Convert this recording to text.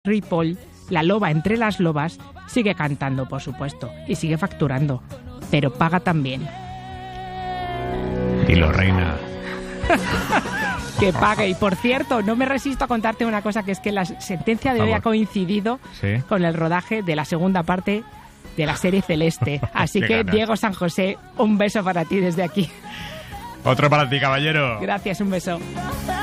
Ripoll, la loba entre las lobas, sigue cantando, por supuesto, y sigue facturando, pero paga también. Y lo reina. Que pague. Y por cierto, no me resisto a contarte una cosa, que es que la sentencia de hoy ha coincidido con el rodaje de la segunda parte de la serie Celeste. Así que, Diego San José, un beso para ti desde aquí. Otro para ti, caballero. Gracias, un beso.